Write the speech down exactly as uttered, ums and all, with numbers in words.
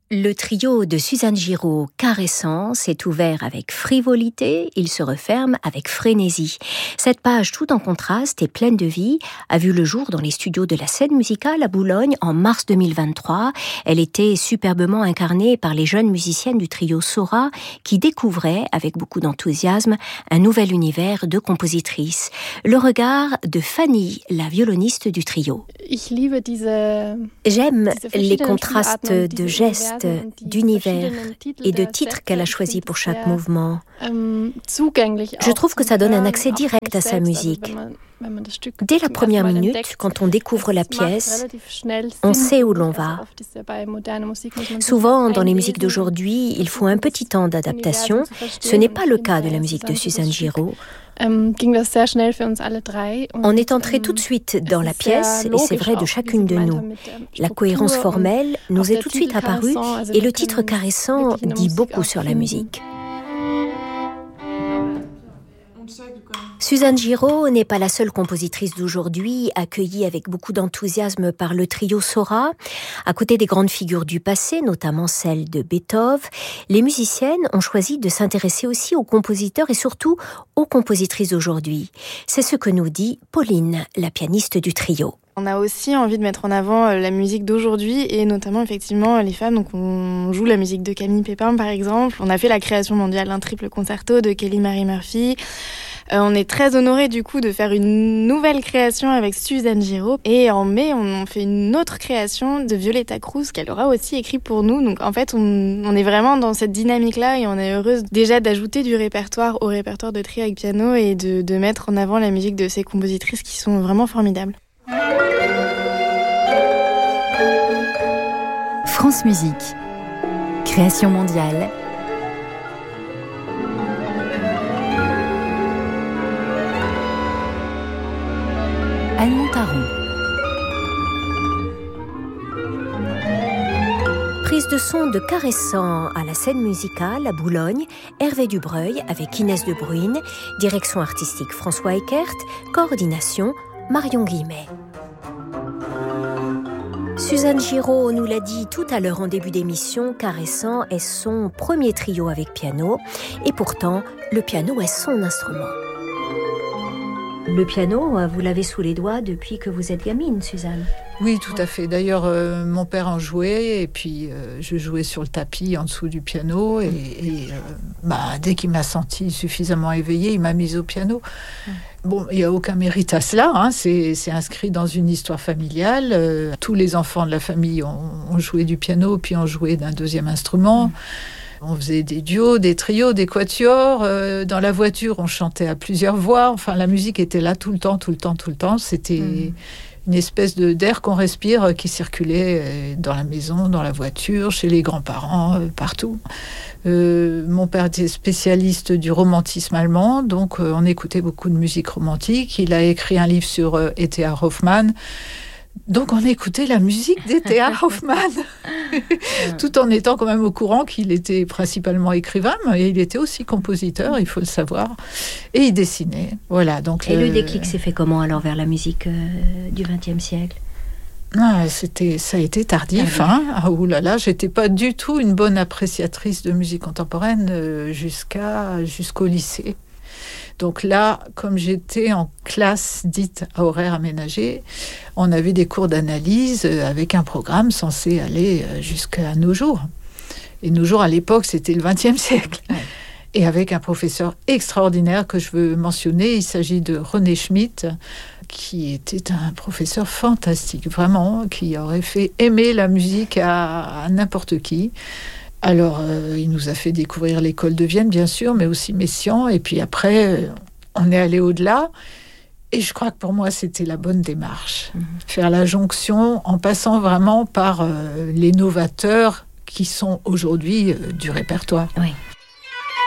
Le trio de Suzanne Giraud, Caressant, s'est ouvert avec frivolité, il se referme avec frénésie. Cette page tout en contraste et pleine de vie a vu le jour dans les studios de la scène musicale à Boulogne en mars deux mille vingt-trois. Elle était superbement incarnée par les jeunes musiciennes du trio Sora qui découvraient avec beaucoup d'enthousiasme un nouvel univers de compositrices. Le regard de Fanny, la violoniste du trio. J'aime les contrastes de gestes, d'univers et de titres qu'elle a choisis pour chaque mouvement. Je trouve que ça donne un accès direct à sa musique. Dès la première minute, quand on découvre la pièce, on sait où l'on va. Souvent, dans les musiques d'aujourd'hui, il faut un petit temps d'adaptation. Ce n'est pas le cas de la musique de Suzanne Giraud. On est entré tout de suite dans la pièce, et c'est vrai de chacune de nous. La cohérence formelle nous est tout de suite apparue, et le titre Caressant dit beaucoup sur la musique. Suzanne Giraud n'est pas la seule compositrice d'aujourd'hui, accueillie avec beaucoup d'enthousiasme par le trio Sora. À côté des grandes figures du passé, notamment celles de Beethoven, les musiciennes ont choisi de s'intéresser aussi aux compositeurs et surtout aux compositrices d'aujourd'hui. C'est ce que nous dit Pauline, la pianiste du trio. On a aussi envie de mettre en avant la musique d'aujourd'hui et notamment effectivement les femmes. Donc on joue la musique de Camille Pépin par exemple. On a fait la création mondiale d'un triple concerto de Kelly Marie Murphy. Euh, on est très honorés du coup de faire une nouvelle création avec Suzanne Giraud. Et en mai, on fait une autre création de Violetta Cruz qu'elle aura aussi écrit pour nous. Donc en fait, on, on est vraiment dans cette dynamique-là et on est heureuse déjà d'ajouter du répertoire au répertoire de trio avec piano et de, de mettre en avant la musique de ces compositrices qui sont vraiment formidables. France Musique, création mondiale. Anne Montaron. Prise de son de Caressant à la scène musicale à Boulogne, Hervé Dubreuil avec Inès de Bruyne, direction artistique François Eckert, coordination Marion Guillemet. Suzanne Giraud nous l'a dit tout à l'heure en début d'émission, Caressant est son premier trio avec piano et pourtant le piano est son instrument. Le piano, vous l'avez sous les doigts depuis que vous êtes gamine, Suzanne. Oui, tout à fait. D'ailleurs, euh, mon père en jouait et puis euh, je jouais sur le tapis en dessous du piano et, et euh, bah, dès qu'il m'a senti suffisamment éveillée, il m'a mise au piano. Bon, il n'y a aucun mérite à cela, hein. c'est, c'est inscrit dans une histoire familiale. Euh, tous les enfants de la famille ont, ont joué du piano puis ont joué d'un deuxième instrument. Mmh. On faisait des duos, des trios, des quatuors. Euh, dans la voiture, on chantait à plusieurs voix. Enfin, la musique était là tout le temps, tout le temps, tout le temps. C'était mmh. une espèce de, d'air qu'on respire qui circulait dans la maison, dans la voiture, chez les grands-parents, euh, partout. Euh, mon père était spécialiste du romantisme allemand, donc euh, on écoutait beaucoup de musique romantique. Il a écrit un livre sur euh, E T H Hoffmann. Donc on écoutait la musique d'E T H Hoffmann, tout en étant quand même au courant qu'il était principalement écrivain, mais il était aussi compositeur, il faut le savoir, et il dessinait. Voilà, donc et le, le déclic s'est fait comment alors vers la musique euh, du vingtième siècle ? Ah, c'était, ça a été tardif. Ah, oui. hein. ah, oulala, j'étais pas du tout une bonne appréciatrice de musique contemporaine euh, jusqu'à, jusqu'au lycée. Donc là, comme j'étais en classe dite à horaire aménagé, on avait des cours d'analyse avec un programme censé aller jusqu'à nos jours. Et nos jours, à l'époque, c'était le vingtième siècle. Ouais. Et avec un professeur extraordinaire que je veux mentionner, il s'agit de René Schmitt, qui était un professeur fantastique, vraiment, qui aurait fait aimer la musique à, à n'importe qui. Alors, euh, il nous a fait découvrir l'école de Vienne, bien sûr, mais aussi Messiaen. Et puis après, euh, on est allé au-delà. Et je crois que pour moi, c'était la bonne démarche. Mmh. Faire la jonction en passant vraiment par euh, les novateurs qui sont aujourd'hui euh, du répertoire. Oui.